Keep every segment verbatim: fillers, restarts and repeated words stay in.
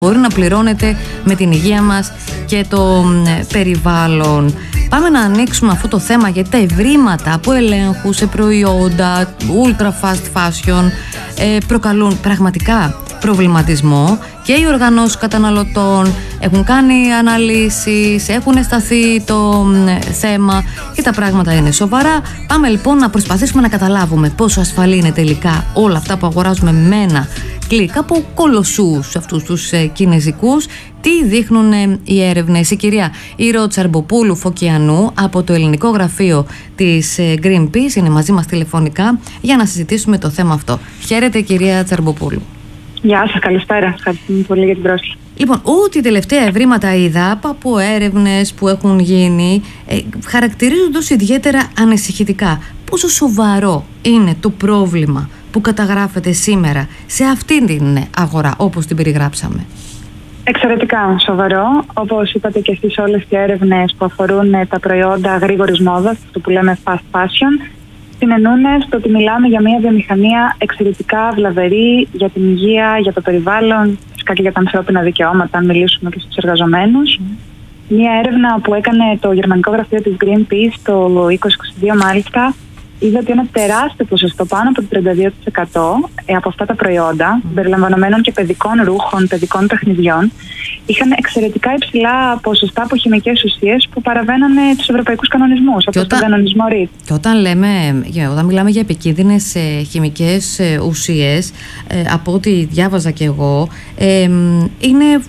μπορεί να πληρώνεται με την υγεία μας και το περιβάλλον. Πάμε να ανοίξουμε αυτό το θέμα, γιατί τα ευρήματα από ελέγχου σε προϊόντα, ultra fast fashion ε, προκαλούν πραγματικά προβληματισμό και οι οργανώσεις καταναλωτών έχουν κάνει αναλύσεις, έχουν σταθεί το θέμα και τα πράγματα είναι σοβαρά. Πάμε λοιπόν να προσπαθήσουμε να καταλάβουμε πόσο ασφαλή είναι τελικά όλα αυτά που αγοράζουμε με ένα κλικ από κολοσσούς αυτούς τους ε, κινεζικούς. Τι δείχνουν ε, οι έρευνες? Η κυρία Ήρω Τσαρμποπούλου Φωκιανού από το ελληνικό γραφείο της ε, Greenpeace είναι μαζί μας τηλεφωνικά για να συζητήσουμε το θέμα αυτό. Χαίρετε κυρία Τσαρμποπούλου. Γεια σας, καλησπέρα. Ευχαριστούμε πολύ για την πρόσκληση. Λοιπόν, ό,τι τελευταία ευρήματα είδα από έρευνες που έχουν γίνει ε, χαρακτηρίζονται ως ιδιαίτερα ανησυχητικά. Πόσο σοβαρό είναι το πρόβλημα που καταγράφεται σήμερα σε αυτήν την αγορά όπως την περιγράψαμε? Εξαιρετικά σοβαρό. Όπως είπατε και εσείς, όλες οι έρευνες που αφορούν τα προϊόντα γρήγορης μόδας, αυτό που λέμε fast fashion, συνεννοούν στο ότι μιλάμε για μια βιομηχανία εξαιρετικά βλαβερή για την υγεία, για το περιβάλλον, φυσικά και για τα ανθρώπινα δικαιώματα, αν μιλήσουμε και στους εργαζομένους. Mm. Μια έρευνα που έκανε το γερμανικό γραφείο της Greenpeace το είκοσι είκοσι δύο μάλιστα, είδε ότι ένα τεράστιο ποσοστό, πάνω από το τριάντα δύο τοις εκατό από αυτά τα προϊόντα, mm. περιλαμβανομένων και παιδικών ρούχων, παιδικών παιχνιδιών, είχαν εξαιρετικά υψηλά ποσοστά από χημικές ουσίες που παραβαίνανε τους ευρωπαϊκούς κανονισμούς, όπως τον κανονισμό ριτ. Και όταν, λέμε, όταν μιλάμε για επικίνδυνες ε, χημικές ε, ουσίες, ε, από ό,τι διάβαζα και εγώ, ε, είναι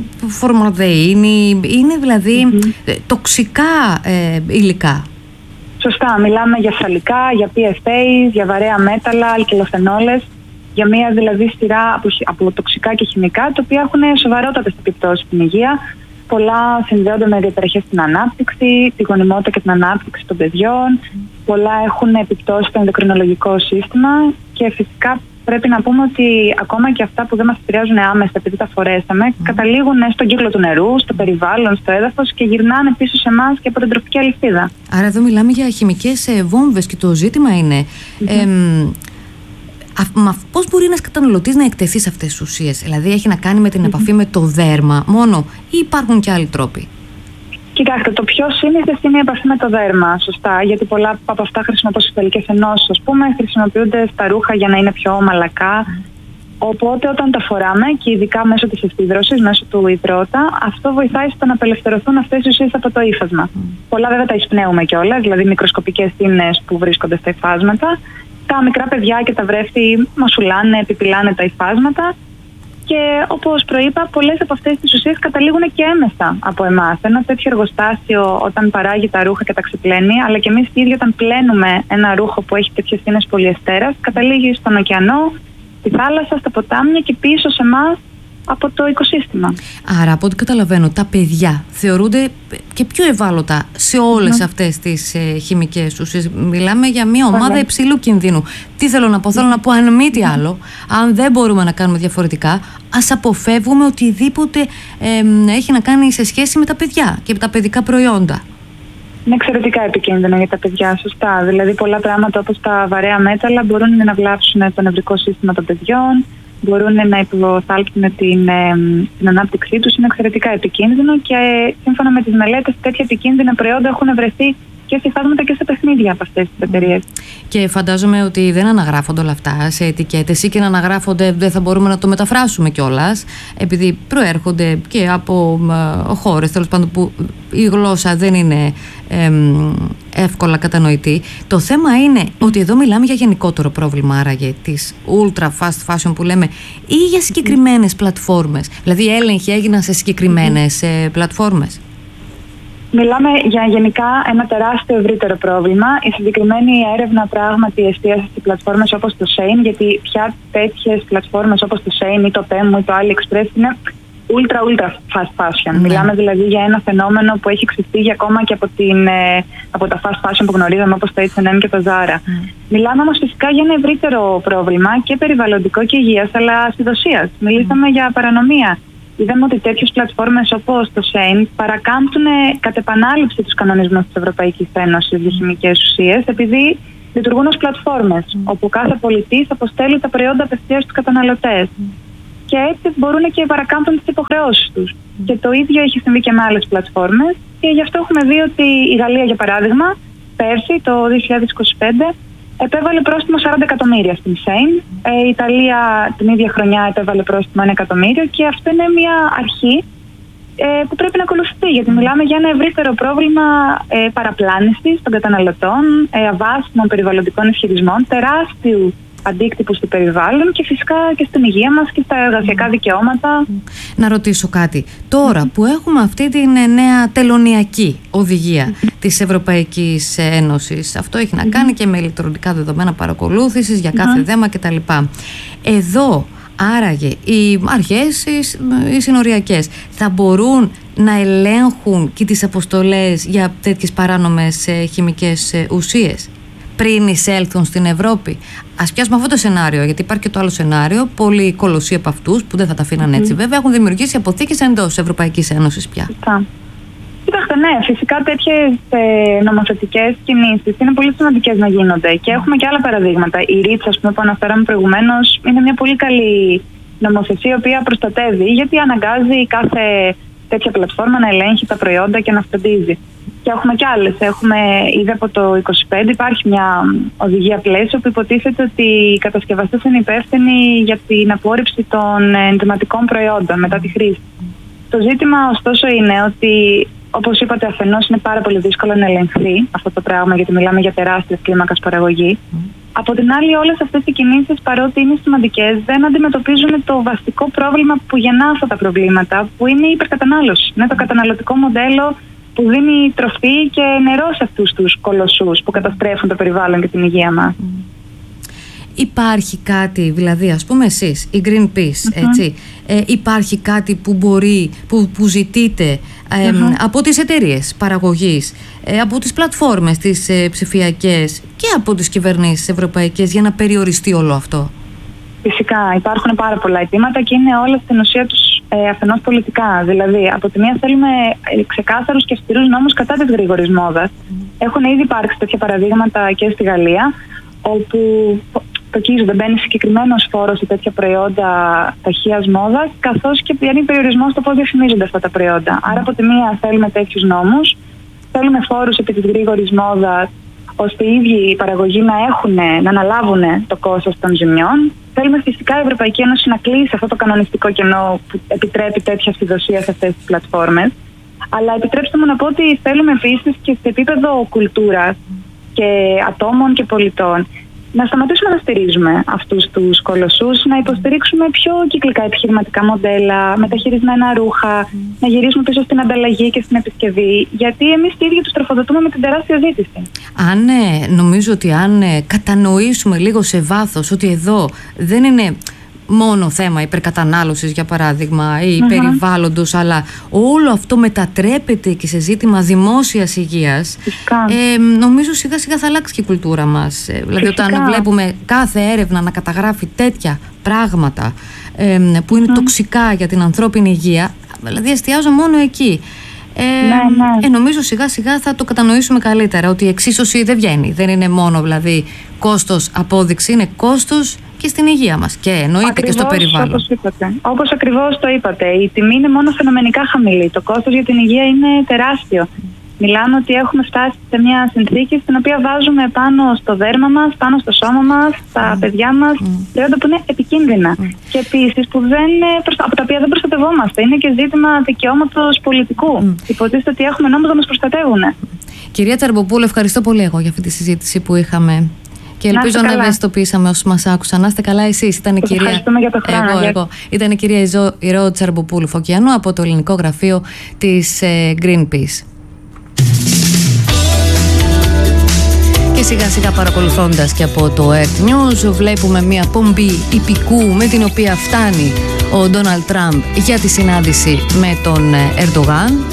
φορμαλδεΐνη, είναι δηλαδή mm-hmm. τοξικά ε, υλικά. Σωστά, μιλάμε για φθαλικά, για πι εφ έι, για βαρέα μέταλλα, αλκυλοφενόλες, για μια δηλαδή σειρά από, από τοξικά και χημικά, τα οποία έχουν σοβαρότατες επιπτώσεις στην υγεία. Πολλά συνδέονται με διαταραχές στην ανάπτυξη, τη γονιμότητα και την ανάπτυξη των παιδιών. Πολλά έχουν επιπτώσεις στο ενδοκρινολογικό σύστημα και φυσικά πρέπει να πούμε ότι ακόμα και αυτά που δεν μας επηρεάζουν άμεσα επειδή τα φορέσαμε, mm. καταλήγουν στον κύκλο του νερού, στο περιβάλλον, στο έδαφος και γυρνάνε πίσω σε εμάς και από την τροφική αλυσίδα. Άρα εδώ μιλάμε για χημικές ε, βόμβες και το ζήτημα είναι mm-hmm. ε, α, πώς μπορεί ένας καταναλωτής να εκτεθεί σε αυτές τις ουσίες? Δηλαδή έχει να κάνει με την mm-hmm. επαφή με το δέρμα μόνο ή υπάρχουν και άλλοι τρόποι? Κοιτάξτε, το πιο σύνηθες είναι η επαφή με το δέρμα, σωστά, γιατί πολλά από αυτά χρησιμοποιούνται σε φυταλικές ενώσεις, ας πούμε, χρησιμοποιούνται στα ρούχα για να είναι πιο ομαλακά. Mm. Οπότε όταν τα φοράμε, και ειδικά μέσω της εφίδρωσης, μέσω του υδρότα, αυτό βοηθάει στο να απελευθερωθούν αυτές οι ουσίες από το ύφασμα. Mm. Πολλά βέβαια τα εισπνέουμε κιόλας, δηλαδή μικροσκοπικές ίνες που βρίσκονται στα υφάσματα. Τα μικρά παιδιά και τα βρέφη μασουλάνε, επιπυλάνε τα υφάσματα. Και όπως προείπα, πολλές από αυτές τις ουσίες καταλήγουν και έμεσα από εμάς. Ένα τέτοιο εργοστάσιο, όταν παράγει τα ρούχα και τα ξεπλένει, αλλά και εμείς οι ίδιοι όταν πλένουμε ένα ρούχο που έχει τέτοιες ίνες πολυεστέρας, καταλήγει στον ωκεανό, στη θάλασσα, στα ποτάμια και πίσω σε εμάς από το οικοσύστημα. Άρα, από ό,τι καταλαβαίνω, τα παιδιά θεωρούνται και πιο ευάλωτα σε όλες mm. αυτές τις ε, χημικές ουσίες. Μιλάμε για μια ομάδα mm. υψηλού κινδύνου. Τι θέλω να πω? Θέλω να πω, αν μη τι άλλο, αν δεν μπορούμε να κάνουμε διαφορετικά, ας αποφεύγουμε οτιδήποτε ε, έχει να κάνει σε σχέση με τα παιδιά και με τα παιδικά προϊόντα. Είναι εξαιρετικά επικίνδυνο για τα παιδιά, σωστά. Δηλαδή, πολλά πράγματα όπως τα βαρέα μέταλλα μπορούν να βλάψουν το νευρικό σύστημα των παιδιών, μπορούν να υποθάλπτουν την, ε, την ανάπτυξή τους. Είναι εξαιρετικά επικίνδυνο και σύμφωνα με τις μελέτες, τέτοια επικίνδυνα προϊόντα έχουν βρεθεί και σε υφάσματα και σε παιχνίδια από αυτές τις εταιρείες. Και φαντάζομαι ότι δεν αναγράφονται όλα αυτά σε ετικέτες, ή και να αναγράφονται δεν θα μπορούμε να το μεταφράσουμε κιόλας, επειδή προέρχονται και από ε, χώρες τέλος πάντων που η γλώσσα δεν είναι ε, εύκολα κατανοητή. Το θέμα είναι ότι εδώ μιλάμε για γενικότερο πρόβλημα, άραγε της ultra fast fashion που λέμε, ή για συγκεκριμένες πλατφόρμες? Δηλαδή οι έλεγχοι έγιναν σε συγκεκριμένες ε, πλατφόρμες? Μιλάμε για γενικά ένα τεράστιο ευρύτερο πρόβλημα. Η συγκεκριμένη έρευνα πράγματι εστίασε σε πλατφόρμες όπως το Shein, γιατί πια τέτοιες πλατφόρμες όπως το Shein ή το Temu ή το AliExpress είναι ultra ultra fast fashion. Mm. Μιλάμε δηλαδή για ένα φαινόμενο που έχει ξεφύγει ακόμα και από, την, από τα fast fashion που γνωρίζαμε όπως το έιτς εντ εμ και το Zara. Mm. Μιλάμε όμως φυσικά για ένα ευρύτερο πρόβλημα και περιβαλλοντικό και υγείας, αλλά ασυδοσίας. Mm. Μιλήσαμε για παρανομία. Είδαμε ότι τέτοιες πλατφόρμες όπως το Shein παρακάμπτουν κατ' επανάληψη τους κανονισμούς της Ευρωπαϊκής Ένωσης για χημικές ουσίες, επειδή λειτουργούν ως πλατφόρμες, mm. όπου κάθε πολιτής αποστέλει τα προϊόντα απευθείας στους καταναλωτές. Mm. και έτσι μπορούν και παρακάμπτουν τις υποχρεώσεις τους. Mm. Και το ίδιο έχει συμβεί και με άλλες πλατφόρμες και γι' αυτό έχουμε δει ότι η Γαλλία, για παράδειγμα, πέρσι το δύο χιλιάδες είκοσι πέντε επέβαλε πρόστιμο σαράντα εκατομμύρια στην Shein. Ε, η Ιταλία την ίδια χρονιά επέβαλε πρόστιμο ένα εκατομμύριο και αυτό είναι μια αρχή ε, που πρέπει να ακολουθηθεί, γιατί μιλάμε για ένα ευρύτερο πρόβλημα ε, παραπλάνησης των καταναλωτών, ε, αβάσιμων περιβαλλοντικών ισχυρισμών, τεράστιου αντίκτυπου στο περιβάλλον και φυσικά και στην υγεία μας και στα εργασιακά δικαιώματα. Να ρωτήσω κάτι. Τώρα που έχουμε αυτή την νέα τελωνειακή οδηγία mm-hmm. της Ευρωπαϊκής Ένωσης, αυτό έχει να κάνει mm-hmm. και με ηλεκτρονικά δεδομένα παρακολούθησης για κάθε mm-hmm. δέμα κτλ. Εδώ άραγε οι αρχές, οι συνοριακές θα μπορούν να ελέγχουν και τις αποστολές για τέτοιες παράνομες χημικές ουσίες πριν εισέλθουν στην Ευρώπη? Ας πιάσουμε αυτό το σενάριο, γιατί υπάρχει και το άλλο σενάριο. Πολλοί κολοσσοί από αυτούς, που δεν θα τα αφήναν έτσι, mm. βέβαια, έχουν δημιουργήσει αποθήκες εντός της Ευρωπαϊκής Ένωσης πια. Κοιτάξτε, ναι, φυσικά τέτοιες ε, νομοθετικές κινήσεις είναι πολύ σημαντικές να γίνονται. Και έχουμε και άλλα παραδείγματα. Η ριτς, ας πούμε, που αναφέραμε προηγουμένως, είναι μια πολύ καλή νομοθεσία, η οποία προστατεύει, γιατί αναγκάζει κάθε τέτοια πλατφόρμα να ελέγχει τα προϊόντα και να φροντίζει. Και έχουμε και άλλες. Έχουμε, ήδη από το είκοσι πέντε υπάρχει μια οδηγία πλαίσιο που υποτίθεται ότι οι κατασκευαστές είναι υπεύθυνοι για την απόρριψη των ενδυματικών προϊόντων μετά τη χρήση. Το ζήτημα ωστόσο είναι ότι, όπως είπατε, αφενός είναι πάρα πολύ δύσκολο να ελεγχθεί αυτό το πράγμα, γιατί μιλάμε για τεράστιες κλίμακας παραγωγή. Mm. Από την άλλη, όλες αυτές οι κινήσεις, παρότι είναι σημαντικές, δεν αντιμετωπίζουν το βασικό πρόβλημα που γεννά αυτά τα προβλήματα, που είναι η υπερκατανάλωση. Είναι το καταναλωτικό μοντέλο που δίνει τροφή και νερό σε αυτούς τους κολοσσούς που καταστρέφουν το περιβάλλον και την υγεία μας. Mm. Υπάρχει κάτι, δηλαδή ας πούμε εσείς, η Greenpeace, mm-hmm. έτσι, ε, υπάρχει κάτι που μπορεί, που, που ζητείτε ε, mm-hmm. από τις εταιρείες παραγωγής, ε, από τις πλατφόρμες τις ε, ψηφιακές και από τις κυβερνήσεις ευρωπαϊκές για να περιοριστεί όλο αυτό? Φυσικά υπάρχουν πάρα πολλά αιτήματα και είναι όλα στην ουσία τους ε, αφενός πολιτικά. Δηλαδή, από τη μία θέλουμε ε, ξεκάθαρους και αυστηρούς νόμους κατά της γρήγορης μόδας. Mm. Έχουν ήδη υπάρξει τέτοια παραδείγματα και στη Γαλλία, όπου τοκίζονται, μπαίνει συγκεκριμένος φόρος σε τέτοια προϊόντα ταχείας μόδας, καθώς και πιάνει περιορισμό στο πώς διαφημίζονται αυτά τα προϊόντα. Άρα, από τη μία θέλουμε τέτοιους νόμους, θέλουμε φόρους επί της γρήγορης μόδας, ώστε οι ίδιοι οι παραγωγοί να, έχουν, να αναλάβουν το κόστος των ζημιών. Θέλουμε φυσικά η Ευρωπαϊκή Ένωση να κλείσει αυτό το κανονιστικό κενό που επιτρέπει τέτοια φιδοσία σε αυτές τις πλατφόρμες. Αλλά επιτρέψτε μου να πω ότι θέλουμε επίσης και σε επίπεδο κουλτούρας και ατόμων και πολιτών να σταματήσουμε να στηρίζουμε αυτούς τους κολοσσούς, να υποστηρίξουμε πιο κυκλικά επιχειρηματικά μοντέλα, μεταχειρισμένα ρούχα, mm. να γυρίσουμε πίσω στην ανταλλαγή και στην επισκευή, γιατί εμείς οι ίδιοι τους τροφοδοτούμε με την τεράστια ζήτηση. Αν ε, νομίζω ότι αν ε, κατανοήσουμε λίγο σε βάθος ότι εδώ δεν είναι μόνο θέμα υπερκατανάλωσης, για παράδειγμα, ή mm-hmm. περιβάλλοντος, αλλά όλο αυτό μετατρέπεται και σε ζήτημα δημόσιας υγείας, ε, νομίζω σιγά σιγά θα αλλάξει και η κουλτούρα μας. Ε, δηλαδή Φυσικά. Όταν βλέπουμε κάθε έρευνα να καταγράφει τέτοια πράγματα ε, που είναι mm. τοξικά για την ανθρώπινη υγεία, δηλαδή εστιάζω μόνο εκεί. Ε, ναι, ναι. Ε, νομίζω σιγά σιγά θα το κατανοήσουμε καλύτερα ότι η εξίσωση δεν βγαίνει. Δεν είναι μόνο δηλαδή κόστος απόδειξη, είναι κόστος και στην υγεία μας και εννοείται ακριβώς, και στο περιβάλλον. Όπως είπατε. Όπως ακριβώς το είπατε, η τιμή είναι μόνο φαινομενικά χαμηλή. Το κόστος για την υγεία είναι τεράστιο. Μιλάμε ότι έχουμε φτάσει σε μια συνθήκη στην οποία βάζουμε πάνω στο δέρμα μας, πάνω στο σώμα μας, στα mm. παιδιά μας, mm. προϊόντα που είναι επικίνδυνα. Mm. Και επίσης που δεν, από τα οποία δεν προστατευόμαστε. Είναι και ζήτημα δικαιώματος πολιτικού. Mm. Υποτίθεται ότι έχουμε νόμους να μας προστατεύουν. Κυρία Τσαρμποπούλου, ευχαριστώ πολύ εγώ για αυτή τη συζήτηση που είχαμε. Και ελπίζω να, να ευαισθητοποιήσαμε όσους μας άκουσαν. Να είστε καλά εσείς. Ήταν η κυρία... για το χρόνο. Εγώ, εγώ. Ήταν η κυρία Ηρώ Τσαρμποπούλου Φωκιανού από το ελληνικό γραφείο της ε, Greenpeace. Και σιγά σιγά παρακολουθώντας και από το Earth News βλέπουμε μια πομπή υπηκού με την οποία φτάνει ο Ντόναλντ Τραμπ για τη συνάντηση με τον Ερντογάν.